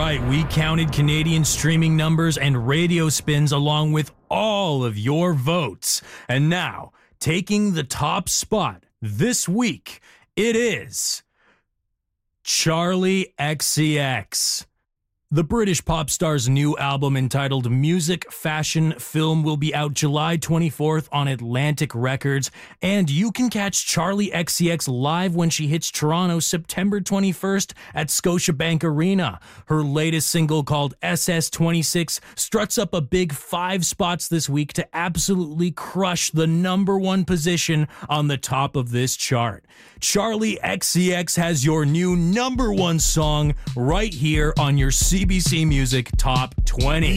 right, we counted Canadian streaming numbers and radio spins along with all of your votes. And now, taking the top spot this week, it is Charli XCX. The British pop star's new album entitled Music, Fashion, Film will be out July 24th on Atlantic Records, and you can catch Charli XCX live when she hits Toronto September 21st at Scotiabank Arena. Her latest single called SS26 struts up a big 5 spots this week to absolutely crush the #1 position on the top of this chart. Charli XCX has your new #1 song right here on your CBC Music Top 20.